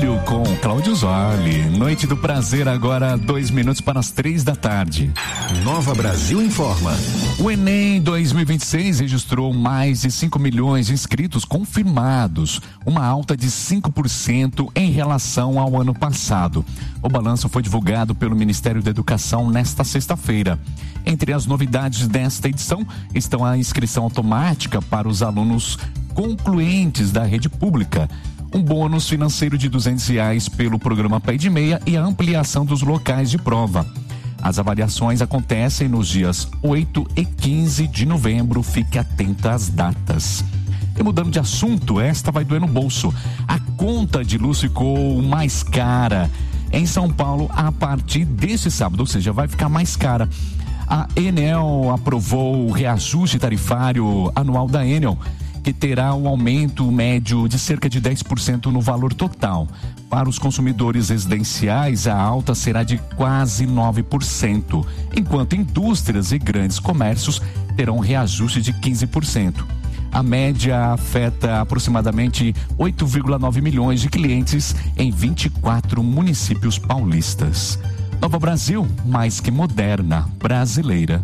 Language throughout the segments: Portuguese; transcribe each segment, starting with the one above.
Filho com Cláudio Zoli. Noite do Prazer, agora 2 minutos para as 3 da tarde. Nova Brasil informa. O Enem 2026 registrou mais de 5 milhões de inscritos confirmados, uma alta de 5% em relação ao ano passado. O balanço foi divulgado pelo Ministério da Educação nesta sexta-feira. Entre as novidades desta edição estão a inscrição automática para os alunos concluentes da rede pública, um bônus financeiro de R$200 pelo programa Pé de Meia e a ampliação dos locais de prova. As avaliações acontecem nos dias 8 e 15 de novembro. Fique atento às datas. E mudando de assunto, esta vai doer no bolso. A conta de luz ficou mais cara em São Paulo a partir deste sábado, ou seja, vai ficar mais cara. A Enel aprovou o reajuste tarifário anual da Enel, que terá um aumento médio de cerca de 10% no valor total. Para os consumidores residenciais, a alta será de quase 9%, enquanto indústrias e grandes comércios terão um reajuste de 15%. A média afeta aproximadamente 8,9 milhões de clientes em 24 municípios paulistas. Nova Brasil, mais que moderna, brasileira.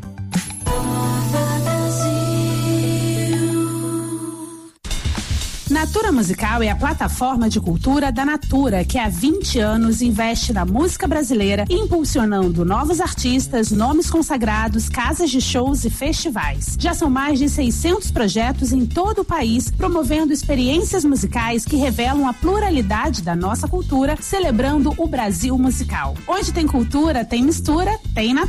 Natura Musical é a plataforma de cultura da Natura, que há 20 anos investe na música brasileira, impulsionando novos artistas, nomes consagrados, casas de shows e festivais. Já são mais de 600 projetos em todo o país, promovendo experiências musicais que revelam a pluralidade da nossa cultura, celebrando o Brasil musical. Onde tem cultura, tem mistura, tem Natura.